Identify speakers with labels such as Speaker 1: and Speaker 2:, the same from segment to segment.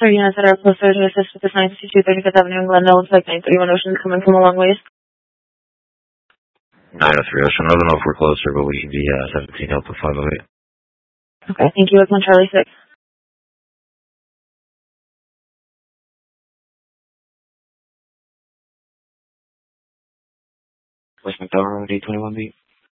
Speaker 1: 30 units that are closer to assist with the 952 35th Avenue in Glendale. Looks like 931 Ocean coming from a long ways.
Speaker 2: 903 Ocean. I don't know if we're closer, but we can be 17 Delta 508.
Speaker 1: Okay, thank you. It's on Charlie 6.
Speaker 2: West McDowell Road, 821B.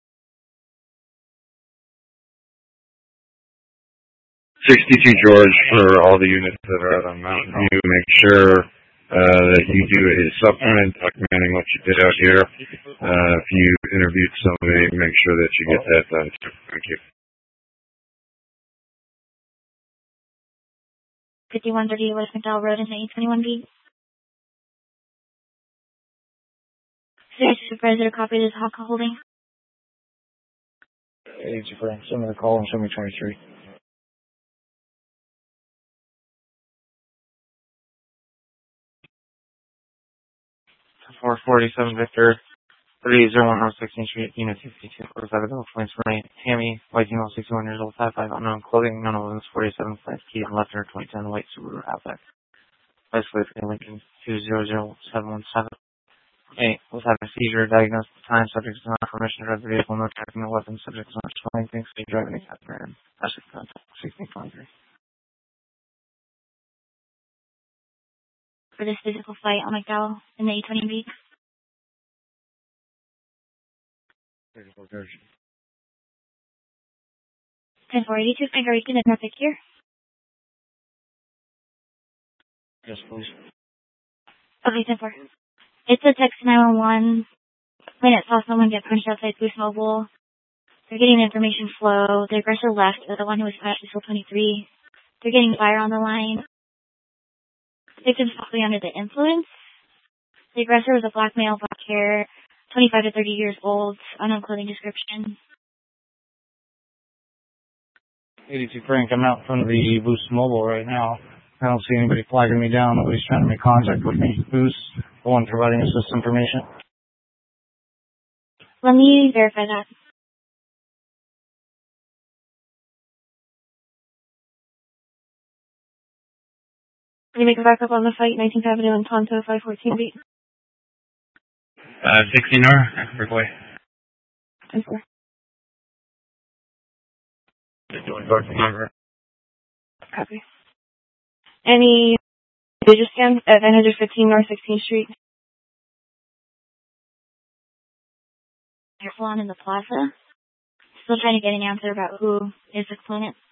Speaker 3: 62 George for all the units that are out on Mountain View. Make sure that you do a supplement documenting what you did out here. If you interviewed somebody, make sure that you get that done too. Thank you.
Speaker 4: 5130 West McDowell Road in 821B. Sir, Supervisor, copy this Hawk holding.
Speaker 5: Agency frame, send me the call and show me 23.
Speaker 6: .447 Victor, 3001 North 16th Street, Unit 52, 45 Gulf Points, Renee, Tammy, white female, 61 years old, 5'5", unknown clothing, none of them is 47, flat key, and left under 2010, white Subaru Outback. Basically, Lincoln 200717. Hey, was having a seizure, diagnosed at the time, subject to non-permission to drive the vehicle, no tracking, no weapons, subject to not showing things, so driving a catamaran. That's just contact, 1623.
Speaker 4: For this physical fight on McDowell in the 820B. 10-482, Frank, are you going to pick here?
Speaker 5: Yes, please.
Speaker 4: Okay, 10-4. It's a text 911. When it saw someone get punched outside Boost Mobile. They're getting information flow. The aggressor left, but the one who was punched is still 23. They're getting fire on the line. The victim's possibly under the influence. The aggressor was a black male, black hair, 25 to 30 years old, unknown clothing description.
Speaker 5: 82 Frank, I'm out in front of the Boost Mobile right now. I don't see anybody flagging me down. Nobody's trying to make contact with me. Who's the one providing us this information?
Speaker 4: Let me verify that.
Speaker 1: Can you make a backup on the fight, 19th Avenue and Tonto, 514B?
Speaker 6: 16 North, Brookway.
Speaker 1: 10-4. Copy. Any visual scan at 915 North 16th Street?
Speaker 4: Careful on in the plaza. Still trying to get an answer about who is the exponent.